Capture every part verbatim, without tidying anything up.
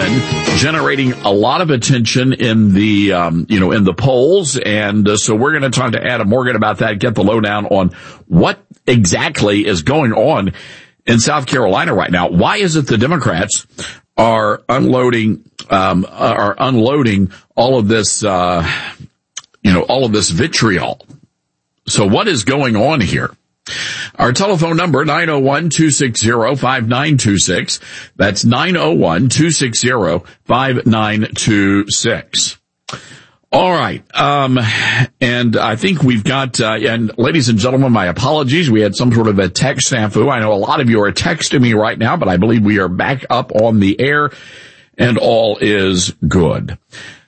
one, generating a lot of attention in the, um, you know, in the polls. And uh, so we're going to talk to Adam Morgan about that, get the lowdown on what exactly is going on in South Carolina right now. Why is it the Democrats are unloading, um, are unloading all of this, uh, you know, all of this vitriol? So what is going on here? Our telephone number, nine oh one, two six zero, five nine two six. That's nine oh one, two six zero, five nine two six. All right. Um, and I think we've got, uh, and ladies and gentlemen, my apologies. We had some sort of a text snafu. I know a lot of you are texting me right now, but I believe we are back up on the air and all is good.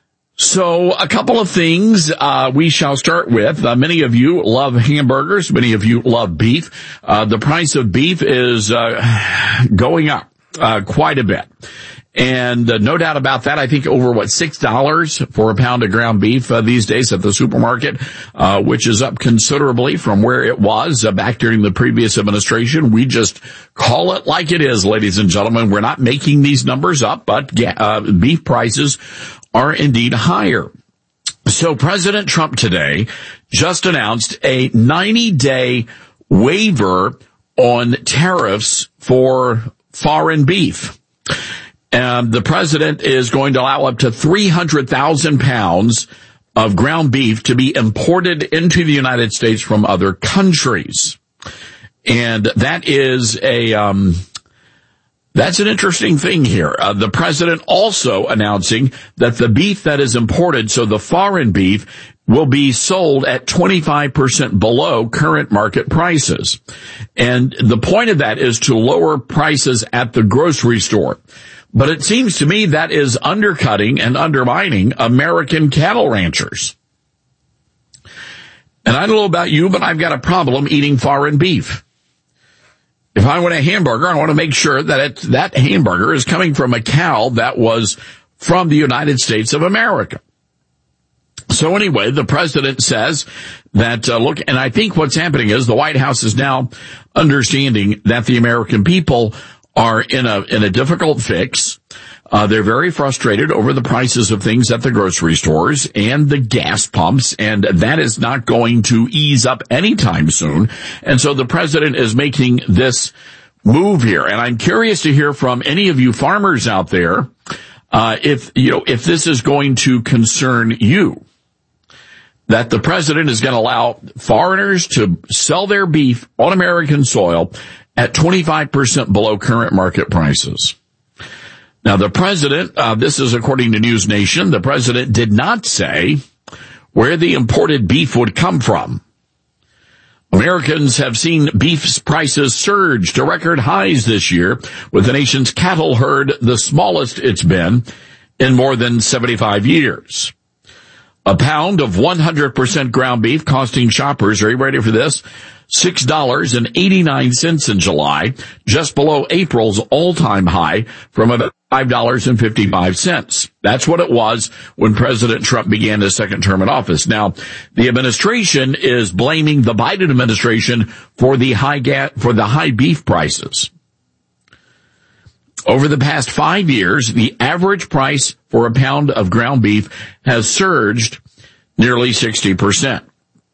So a couple of things uh we shall start with. Uh, many of you love hamburgers. Many of you love beef. Uh the price of beef is uh going up uh quite a bit. And uh, no doubt about that. I think over, what, six dollars for a pound of ground beef uh, these days at the supermarket, uh which is up considerably from where it was uh, back during the previous administration. We just call it like it is, ladies and gentlemen. We're not making these numbers up, but uh beef prices are indeed higher. So President Trump today just announced a ninety-day waiver on tariffs for foreign beef. And the president is going to allow up to three hundred thousand pounds of ground beef to be imported into the United States from other countries. And that is a, um, That's an interesting thing here. Uh, the president also announcing that the beef that is imported, so the foreign beef, will be sold at twenty-five percent below current market prices. And the point of that is to lower prices at the grocery store. But it seems to me that is undercutting and undermining American cattle ranchers. And I don't know about you, but I've got a problem eating foreign beef. If I want a hamburger, I want to make sure that it, that hamburger is coming from a cow that was from the United States of America. So anyway, the president says that, uh, look, and I think what's happening is the White House is now understanding that the American people are in a, in a difficult fix. Uh, they're very frustrated over the prices of things at the grocery stores and the gas pumps, and that is not going to ease up anytime soon. And so the president is making this move here. And I'm curious to hear from any of you farmers out there, uh, if, you know, if this is going to concern you, that the president is going to allow foreigners to sell their beef on American soil at twenty-five percent below current market prices. Now, the president, uh, this is according to News Nation, the president did not say where the imported beef would come from. Americans have seen beef prices surge to record highs this year, with the nation's cattle herd the smallest it's been in more than seventy-five years. A pound of one hundred percent ground beef costing shoppers, are you ready for this? six dollars and eighty-nine cents in July, just below April's all-time high from about five dollars and fifty-five cents. That's what it was when President Trump began his second term in office. Now, the administration is blaming the Biden administration for the high gas, for the high beef prices. Over the past five years, the average price for a pound of ground beef has surged nearly sixty percent.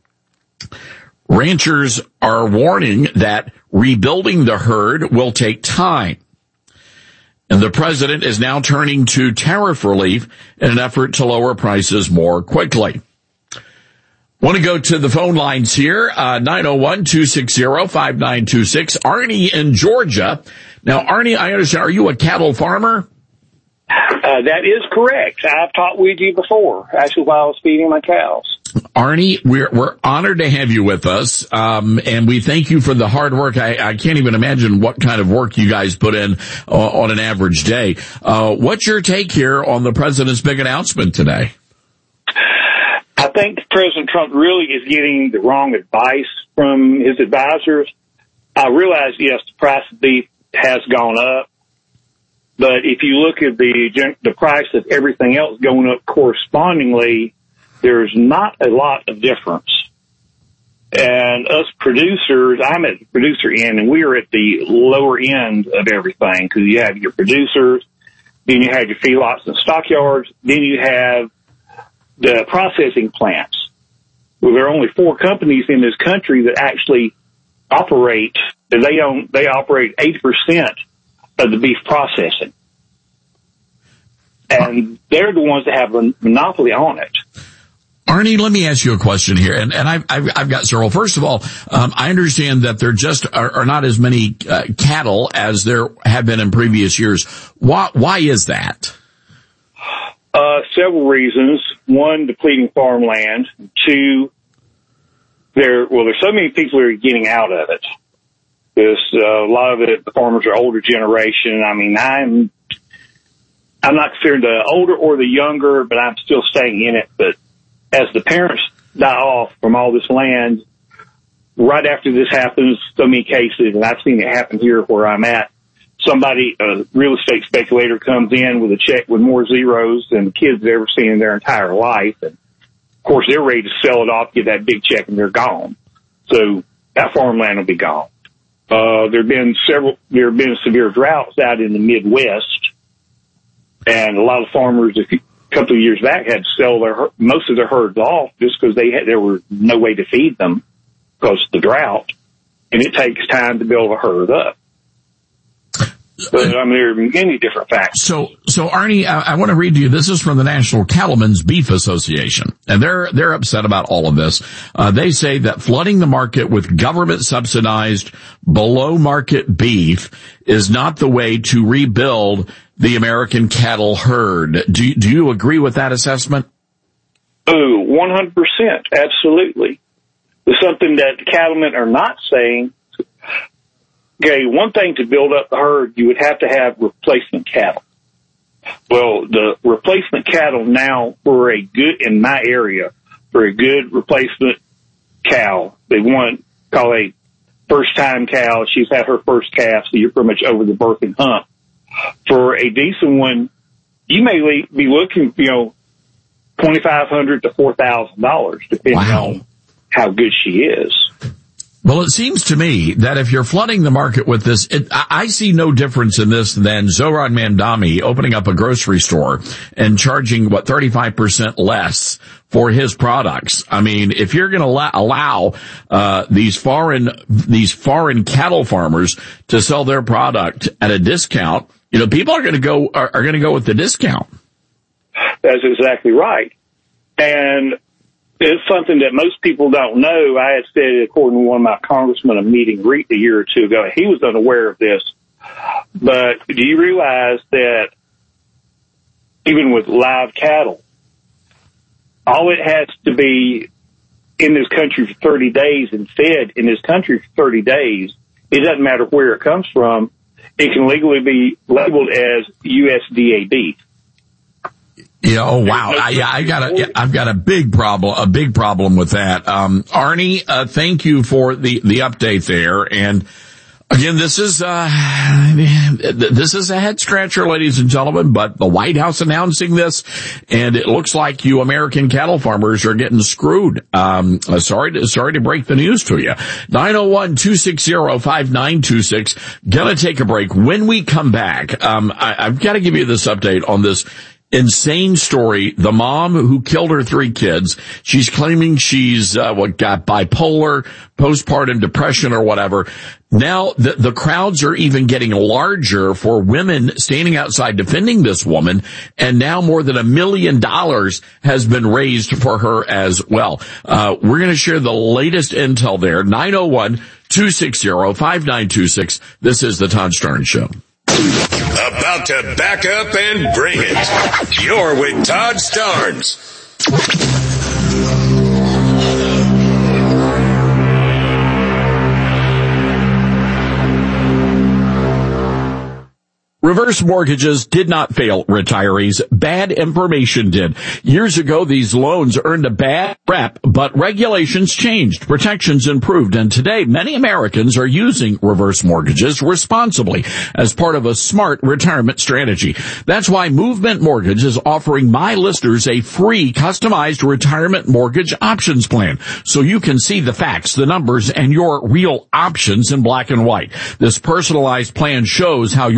Ranchers are warning that rebuilding the herd will take time. And the president is now turning to tariff relief in an effort to lower prices more quickly. Want to go to the phone lines here, uh, nine oh one, two six zero, five nine two six. Arnie in Georgia. Now, Arnie, I understand, are you a cattle farmer? Uh, that is correct. I've talked with you before, actually, while I was feeding my cows. Arnie, we're we're honored to have you with us, um, and we thank you for the hard work. I, I can't even imagine what kind of work you guys put in uh, on an average day. Uh, what's your take here on the president's big announcement today? I think President Trump really is getting the wrong advice from his advisors. I realize, yes, the price of beef has gone up, but if you look at the the price of everything else going up correspondingly, there's not a lot of difference. And us producers, I'm at the producer end, and we are at the lower end of everything, because you have your producers, Then you have your feedlots and stockyards. Then you have the processing plants. Well, there are only four companies in this country that actually operate. They own. They operate eighty percent of the beef processing, and they're the ones that have a monopoly on it. Arnie, let me ask you a question here, and, and I've, I've, I've got several. First of all, um, I understand that there just are, are not as many uh, cattle as there have been in previous years. Why, why is that? Uh, several reasons. One, depleting farmland. Two, there, well, there's so many people who are getting out of it. There's uh, a lot of it, the farmers are older generation. I mean, I'm, I'm not considered the older or the younger, but I'm still staying in it. But as the parents die off from all this land, right after this happens, so many cases, and I've seen it happen here where I'm at, somebody, a real estate speculator comes in with a check with more zeros than the kids have ever seen in their entire life. And of course, they're ready to sell it off, get that big check, and they're gone. So that farmland will be gone. Uh, there have been several, there have been severe droughts out in the Midwest, and a lot of farmers, if you, a couple of years back, had to sell their most of their herds off just because they had there were no way to feed them because of the drought, and it takes time to build a herd up. But I mean, there are many different factors. So, so Arnie, I, I want to read to you. This is from the National Cattlemen's Beef Association, and they're they're upset about all of this. Uh, they say that flooding the market with government subsidized below market beef is not the way to rebuild the American cattle herd. Do, do you agree with that assessment? Oh, one hundred percent. Absolutely. There's something that the cattlemen are not saying. Okay, one thing to build up the herd, you would have to have replacement cattle. Well, the replacement cattle now for a good, in my area, for a good replacement cow, they want, call a first time cow. She's had her first calf, so you're pretty much over the birthing hump. For a decent one, you may be looking, you know, twenty-five hundred dollars to four thousand dollars, depending wow. on how good she is. Well, it seems to me that if you're flooding the market with this, it, I see no difference in this than Zoran Mandami opening up a grocery store and charging, what, thirty-five percent less for his products. I mean, if you're going to allow, allow uh these foreign these foreign cattle farmers to sell their product at a discount, you know, people are going to go are, are going to go with the discount. That's exactly right. And it's something that most people don't know. I had said, according to one of my congressmen, a meeting a year or two ago, he was unaware of this. But do you realize that even with live cattle, all it has to be in this country for thirty days and fed in this country for thirty days, it doesn't matter where it comes from, it can legally be labeled as U S D A beef. Yeah. Oh, wow. I, yeah, I got a, yeah, I've got a big problem, a big problem with that. Um, Arnie, uh, thank you for the, the update there. And again, this is, uh, this is a head scratcher, ladies and gentlemen, but the White House announcing this, and it looks like you American cattle farmers are getting screwed. Um, sorry to, sorry to break the news to you. nine oh one, two six zero, five nine two six. Gonna take a break. When we come back, um, I, I've got to give you this update on this insane story. The mom who killed her three kids, she's claiming she's uh, what got bipolar, postpartum depression or whatever. Now the, the crowds are even getting larger for women standing outside defending this woman, and now more than a million dollars has been raised for her as well. Uh, we're going to share the latest intel there. nine oh one, two six zero, five nine two six. This is the Todd Starnes Show. About to back up and bring it. You're with Todd Starnes. Reverse mortgages did not fail retirees. Bad information did. Years ago, these loans earned a bad rep, but regulations changed, protections improved, and today many Americans are using reverse mortgages responsibly as part of a smart retirement strategy. That's why Movement Mortgage is offering my listeners a free customized retirement mortgage options plan, so you can see the facts, the numbers, and your real options in black and white. This personalized plan shows how your home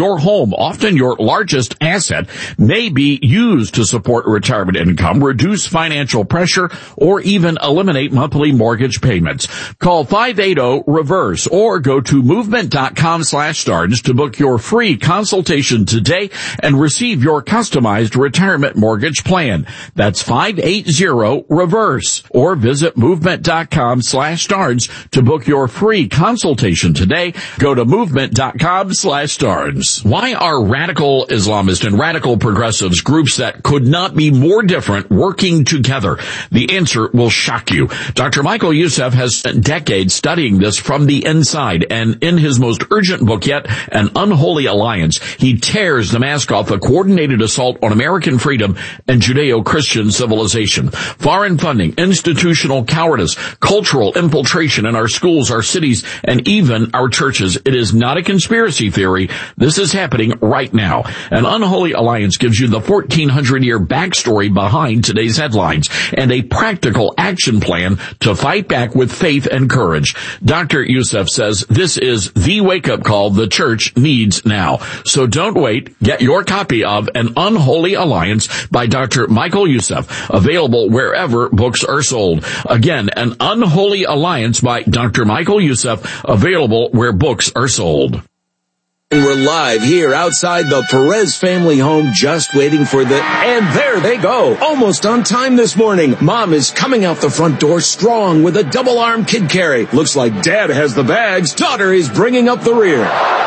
home, often your largest asset, may be used to support retirement income, reduce financial pressure, or even eliminate monthly mortgage payments. Call five eight zero reverse or go to movement.com slash Starnes to book your free consultation today and receive your customized retirement mortgage plan. That's five eight zero reverse or visit movement.com slash Starnes to book your free consultation today. Go to movement.com slash Starnes. Why are radical Islamists and radical progressives, groups that could not be more different, working together? The answer will shock you. Doctor Michael Youssef has spent decades studying this from the inside, and in his most urgent book yet, An Unholy Alliance, he tears the mask off a coordinated assault on American freedom and Judeo-Christian civilization. Foreign funding, institutional cowardice, cultural infiltration in our schools, our cities, and even our churches. It is not a conspiracy theory. This is happening right now. An Unholy Alliance gives you the fourteen hundred year backstory behind today's headlines and a practical action plan to fight back with faith and courage. Doctor Youssef says this is the wake-up call the church needs now. So don't wait. Get your copy of An Unholy Alliance by Doctor Michael Youssef, available wherever books are sold. Again, An Unholy Alliance by Doctor Michael Youssef, available where books are sold. And we're live here outside the Perez family home, just waiting for the... And there they go, almost on time this morning. Mom is coming out the front door strong with a double-arm kid carry. Looks like Dad has the bags. Daughter is bringing up the rear.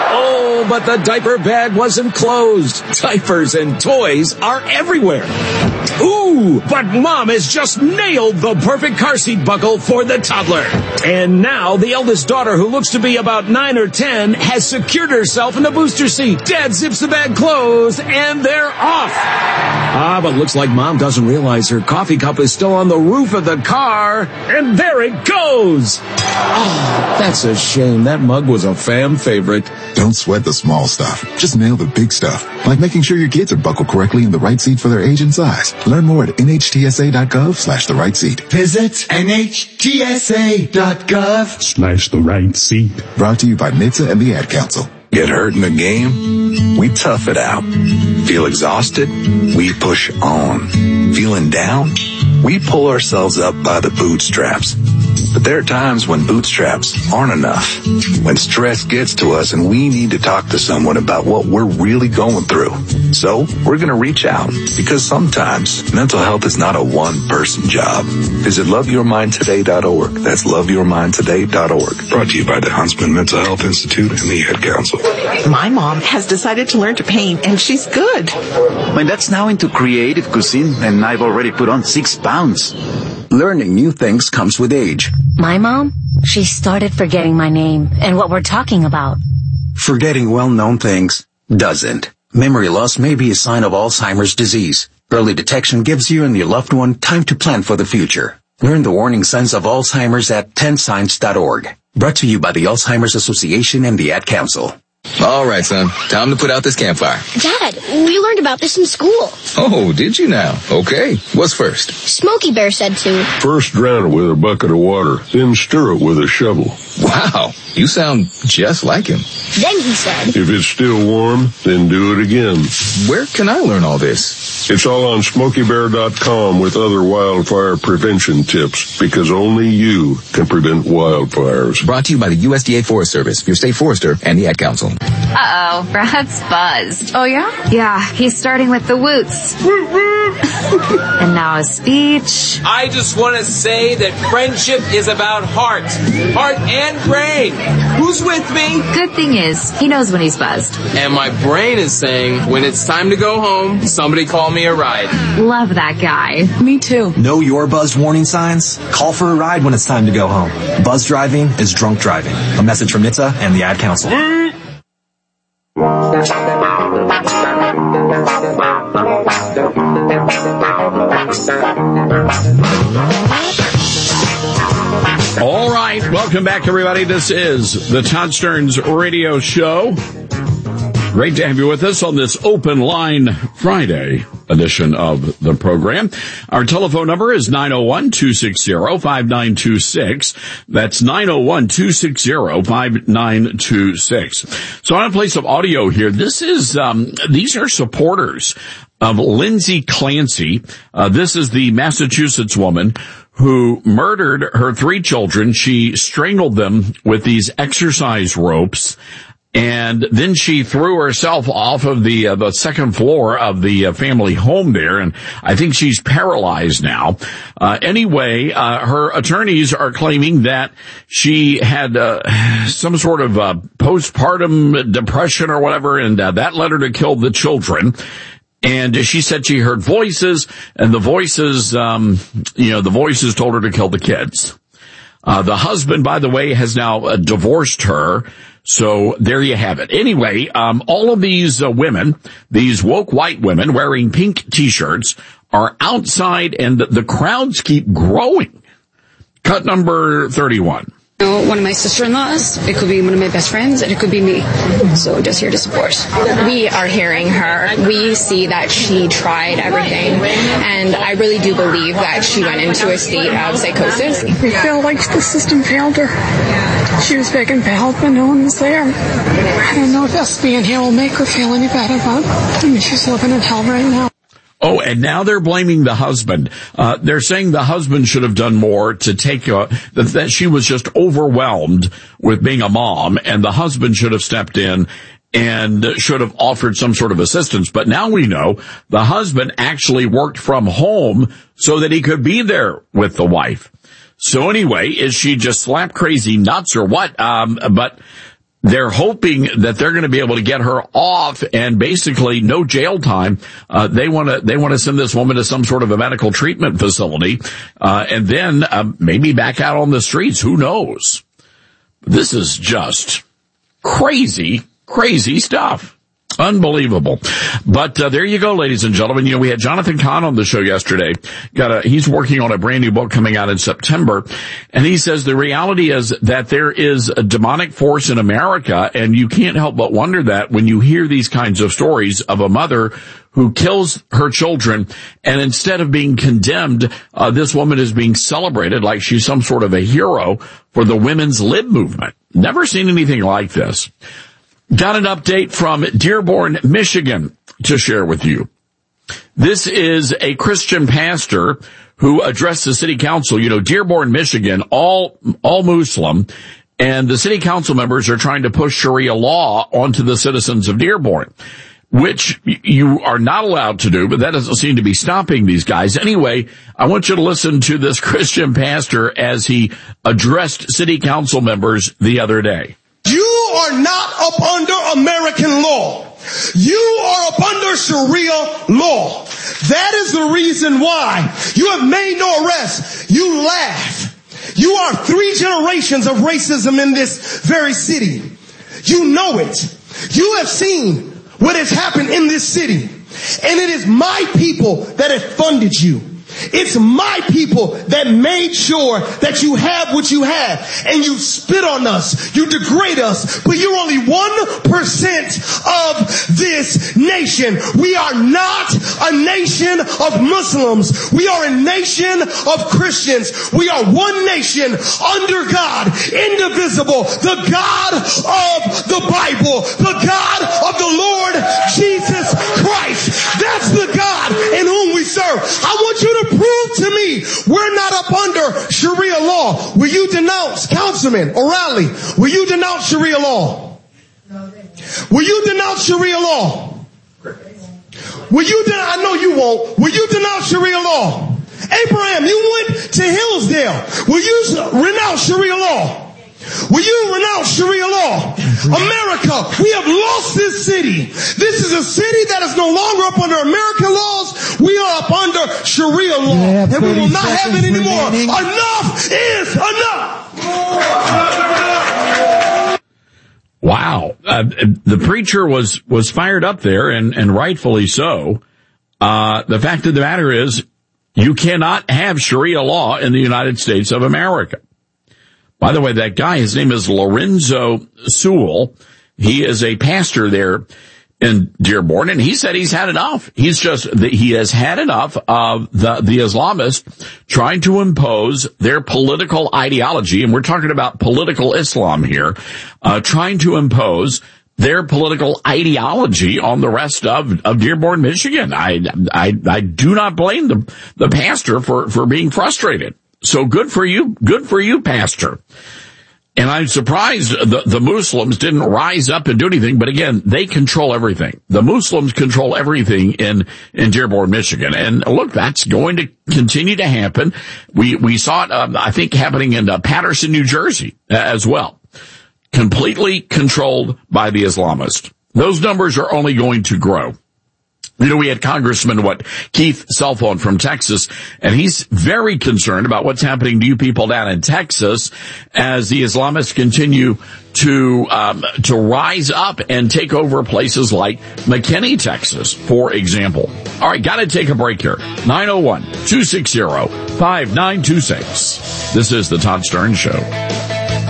Oh, but the diaper bag wasn't closed. Diapers and toys are everywhere. Ooh, but Mom has just nailed the perfect car seat buckle for the toddler. And now the eldest daughter, who looks to be about nine or ten, has secured herself in the booster seat. Dad zips the bag closed, and they're off. Ah, but looks like Mom doesn't realize her coffee cup is still on the roof of the car, and there it goes. Oh, that's a shame. That mug was a fan favorite. Don't sweat the small stuff. Just nail the big stuff, like making sure your kids are buckled correctly in the right seat for their age and size. Learn more at nhtsa.gov slash the right seat. Visit nhtsa.gov slash the right seat. Brought to you by N H T S A and the Ad Council. Get hurt in the game? We tough it out. Feel exhausted? We push on. Feeling down? We pull ourselves up by the bootstraps. But there are times when bootstraps aren't enough. When stress gets to us and we need to talk to someone about what we're really going through. So we're going to reach out, because sometimes mental health is not a one-person job. Visit love your mind today dot org. That's love your mind today dot org. Brought to you by the Huntsman Mental Health Institute and the Ad Council. My mom has decided to learn to paint, and she's good. My dad's now into creative cuisine, and I've already put on six pounds. Learning new things comes with age. My mom, she started forgetting my name and what we're talking about. Forgetting well-known things doesn't. Memory loss may be a sign of Alzheimer's disease. Early detection gives you and your loved one time to plan for the future. Learn the warning signs of Alzheimer's at ten signs dot org. Brought to you by the Alzheimer's Association and the Ad Council. All right, son. Time to put out this campfire. Dad, we learned about this in school. Oh, did you now? Okay. What's first? Smokey Bear said to. First drown it with a bucket of water, then stir it with a shovel. Wow. You sound just like him. Then he said. If it's still warm, then do it again. Where can I learn all this? It's all on smokey bear dot com with other wildfire prevention tips, because only you can prevent wildfires. Brought to you by the U S D A Forest Service, your state forester, and the Ad Council. Uh-oh, Brad's buzzed. Oh, yeah? Yeah, he's starting with the woots. And now a speech. I just want to say that friendship is about heart. Heart and brain. Who's with me? Good thing is, he knows when he's buzzed. And my brain is saying, when it's time to go home, somebody call me a ride. Love that guy. Me too. Know your buzzed warning signs? Call for a ride when it's time to go home. Buzz driving is drunk driving. A message from N H T S A and the Ad Council. All right, welcome back, everybody. This is the Todd Starnes Radio Show. Great to have you with us on this Open Line Friday edition of the program. Our telephone number is nine oh one, two six zero, five nine two six. That's nine oh one, two six zero, five nine two six. So I want to play some audio here. This is, um, these are supporters of Lindsay Clancy. Uh, this is the Massachusetts woman who murdered her three children. She strangled them with these exercise ropes, and then she threw herself off of the uh, the second floor of the uh, family home there, and I think she's paralyzed now. Uh, anyway, uh, her attorneys are claiming that she had uh, some sort of uh, postpartum depression or whatever, and uh, that led her to kill the children. And she said she heard voices, and the voices, um, you know, the voices told her to kill the kids. Uh, the husband, by the way, has now uh, divorced her. So there you have it. Anyway, um, all of these uh, women, these woke white women wearing pink t-shirts are outside, and the crowds keep growing. Cut number thirty-one. One of my sister-in-laws, it could be one of my best friends, and it could be me. So just here to support. We are hearing her. We see that she tried everything, and I really do believe that she went into a state of psychosis. We feel like the system failed her. She was begging for help, and no one was there. I don't know if us being here will make her feel any better, but I mean, she's living in hell right now. Oh, and now they're blaming the husband. Uh, they're saying the husband should have done more to take, uh, that, that she was just overwhelmed with being a mom, and the husband should have stepped in and should have offered some sort of assistance. But now we know the husband actually worked from home so that he could be there with the wife. So anyway, is she just slap crazy nuts or what? Um, but they're hoping that they're going to be able to get her off and basically no jail time. Uh, they want to, they want to send this woman to some sort of a medical treatment facility, uh, and then, uh, maybe back out on the streets. Who knows? This is just crazy, crazy stuff. Unbelievable. But uh, there you go, ladies and gentlemen. You know, we had Jonathan Cahn on the show yesterday. Got a, he's working on a brand new book coming out in September. And he says the reality is that there is a demonic force in America, and you can't help but wonder that when you hear these kinds of stories of a mother who kills her children, and instead of being condemned, uh, this woman is being celebrated like she's some sort of a hero for the women's lib movement. Never seen anything like this. Got an update from Dearborn, Michigan to share with you. This is a Christian pastor who addressed the city council. You know, Dearborn, Michigan, all, all Muslim, and the city council members are trying to push Sharia law onto the citizens of Dearborn, which you are not allowed to do, but that doesn't seem to be stopping these guys. Anyway, I want you to listen to this Christian pastor as he addressed city council members the other day. You are not up under American law. You are up under Sharia law. That is the reason why you have made no arrest. You laugh. You are three generations of racism in this very city. You know it. You have seen what has happened in this city. And it is my people that have funded you. It's my people that made sure that you have what you have, and you spit on us, you degrade us, but you're only one percent of this nation. We are not a nation of Muslims. We are a nation of Christians. We are one nation under God, indivisible, the God of the Bible, the God of the Lord Jesus Christ. That's the God in whom we serve. I want you to prove to me we're not up under Sharia law. Will you denounce, Councilman O'Reilly, will you denounce Sharia law? Will you denounce Sharia law? Will you denounce, I know you won't. Will you denounce Sharia law? Abraham, you went to Hillsdale. Will you renounce Sharia law? Will you renounce Sharia law? America, we have lost this city. This is a city that is no longer up under American laws. We are up under Sharia law. And we will not have it anymore. Remaining. Enough is enough. Wow. Uh, the preacher was, was fired up there, and, and rightfully so. Uh, the fact of the matter is, you cannot have Sharia law in the United States of America. By the way, that guy, his name is Lorenzo Sewell. He is a pastor there. in Dearborn, and he said he's had enough. He's just, he has had enough of the, the Islamists trying to impose their political ideology, and we're talking about political Islam here, uh, trying to impose their political ideology on the rest of, of Dearborn, Michigan. I, I, I do not blame the, the pastor for, for being frustrated. So good for you, good for you, pastor. And I'm surprised the, the Muslims didn't rise up and do anything, but again, they control everything. The Muslims control everything in, in Dearborn, Michigan. And look, that's going to continue to happen. We, we saw it, um, I think, happening in uh, Patterson, New Jersey uh, as well. Completely controlled by the Islamists. Those numbers are only going to grow. You know, we had Congressman, what, Keith Cellphone from Texas, and he's very concerned about what's happening to you people down in Texas as the Islamists continue to, um, to rise up and take over places like McKinney, Texas, for example. All right, gotta take a break here. nine oh one, two six zero, five nine two six. This is the Todd Stern Show.